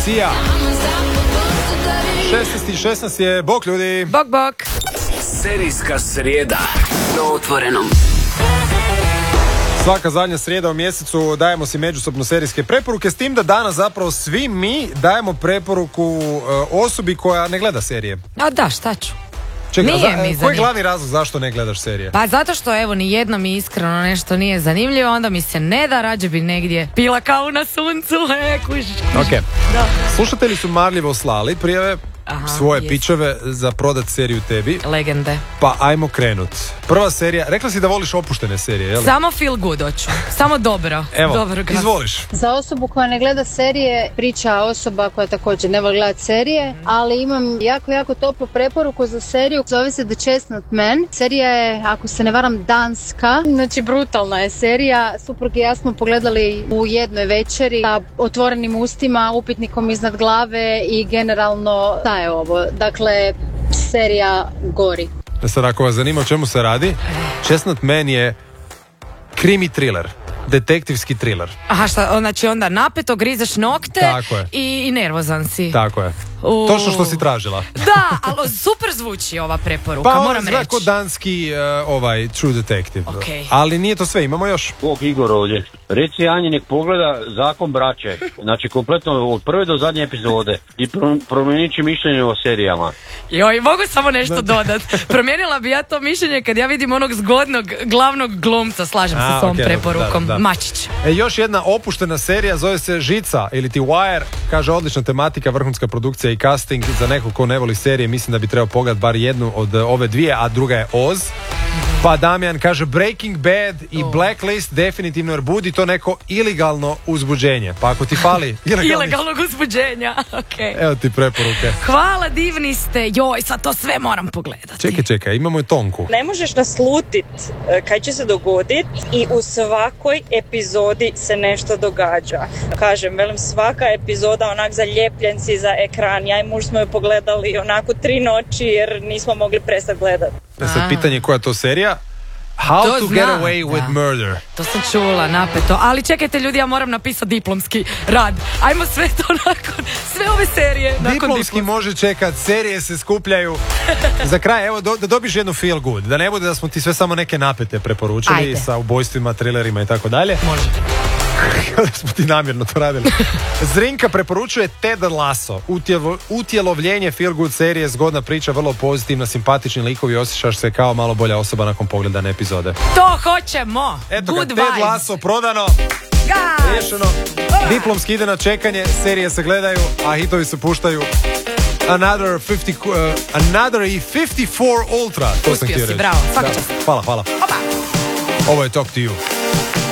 Sia. 16 je, bok ljudi. Bok, bok. Serijska srijeda na Otvorenom. Svaka zadnja srijeda u mjesecu dajemo si međusobno serijske preporuke, s tim da danas zapravo svi mi dajemo preporuku osobi koja ne gleda serije. A da, šta ću? Čekaj, Nije koji je glavni razlog zašto ne gledaš serije? Pa zato što evo ni jedno mi iskreno nešto nije zanimljivo, onda mi se ne da, rađe bi negdje pila kavu na suncu, kužiš. Ok, slušatelji su marljivo slali prijave svoje pičeve za prodat seriju tebi. Legende. Pa ajmo krenut. Prva serija, rekla si da voliš opuštene serije, jel? Samo feel good hoću, samo dobro. Evo, dobro izvoliš. Za osobu koja ne gleda serije, priča osoba koja također ne voli gledati serije, ali imam jako toplu preporuku za seriju, zove se The Chestnut Man. Serija je, ako se ne varam, danska, znači brutalna je serija. Suprug i ja smo pogledali u jednoj večeri sa otvorenim ustima, upitnikom iznad glave i generalno šta je ovo, dakle serija gori. Sad ako vas zanima o čemu se radi, Chestnut Man je krimi thriller, detektivski thriller. Aha, šta, znači onda napeto, grizeš nokte. Tako je. I nervozan si. Tako je. Točno što si tražila. Da, ali super zvuči ova preporuka, pa moram reći. Pa kod danski True Detective. Okay. Ali nije to sve, imamo još. Bog Igor ovdje. Reci Anji nek pogleda Zakon braće. Znači kompletno od prve do zadnje epizode. I promijenit će mišljenje o serijama. Joj, mogu samo nešto dodat. Promijenila bi ja to mišljenje kad ja vidim onog zgodnog glavnog glumca. Slažem se s ovom preporukom. Da. Mačić. Još jedna opuštena serija zove se Žica ili ti Wire. Kaže odlična tematika, vrhunska produkcija i casting. Za nekog ko ne voli serije mislim da bi trebao pogledati bar jednu od ove dvije, a druga je Oz. Pa Damjan kaže Breaking Bad i Blacklist definitivno, jer budi to neko ilegalno uzbuđenje. Pa ako ti fali ilegalnog uzbuđenja. Okay. Evo ti preporuke. Hvala, divni ste. Joj, sad to sve moram pogledati. Čekaj, imamo i Tonku. Ne možeš naslutit kaj će se dogodit i u svakoj epizodi se nešto događa. Kažem, svaka epizoda onak zaljepljen si za ekran. Ja i muž smo ju pogledali onako 3 noći jer nismo mogli prestati gledati. Sad pitanje koja je to serija? How to get away with murder. To sam čula, napeto. Ali čekajte ljudi, ja moram napisati diplomski rad. Ajmo sve to nakon, sve ove serije. Diplomski može čekat, serije se skupljaju. Za kraj, evo, da dobiš jednu feel good. Da ne bude da smo ti sve samo neke napete preporučili. Ajde. Sa ubojstvima, trilerima i tako dalje. Može. Da smo ti namjerno to radili. Zrinka preporučuje Ted Lasso. Utjelovljenje feel good serije, zgodna priča, vrlo pozitivna, simpatični likovi, osjećaš se kao malo bolja osoba nakon pogledane epizode. To hoćemo. Eto good ga, vibes. Ted Lasso prodano. Riješeno. Diplomski ide na čekanje, serije se gledaju, a hitovi se puštaju. Another 54 Ultra. To sam htio reći. Bravo. Hvala. Ovo je Talk to You.